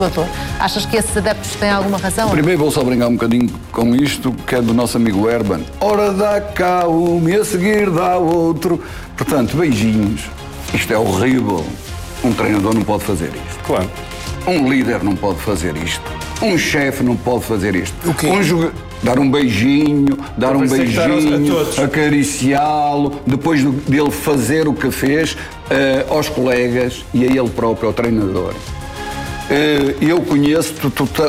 Doutor, achas que esses adeptos têm alguma razão? Primeiro vou só brincar um bocadinho com isto, que é do nosso amigo Herban. Ora dá cá um e a seguir dá outro. Portanto, beijinhos. Isto é horrível. Um treinador não pode fazer isto. Claro. Um líder não pode fazer isto. Um chefe não pode fazer isto. O quê? Dar um beijinho, acariciá-lo, depois dele fazer o que fez aos colegas e a ele próprio, ao treinador. Eu conheço,